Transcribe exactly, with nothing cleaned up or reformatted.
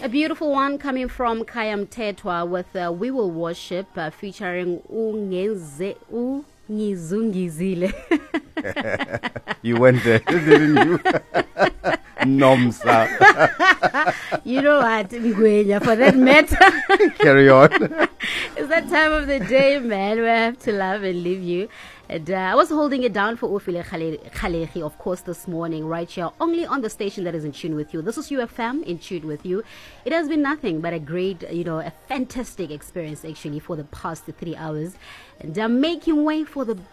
A beautiful one coming from Kayam Tetwa with uh, We Will Worship uh, featuring Ungeze Ungizungizile. You went there, didn't you? Nomsa. You know what, Mgwenya, for that matter. Carry on. It's that time of the day, man, where I have to love and leave you. And uh, I was holding it down for Ufile Khalehi, of course, this morning, right here, only on the station that is in tune with you. This is U F M, in tune with you. It has been nothing but a great, you know, a fantastic experience, actually, for the past three hours. And I'm making way for the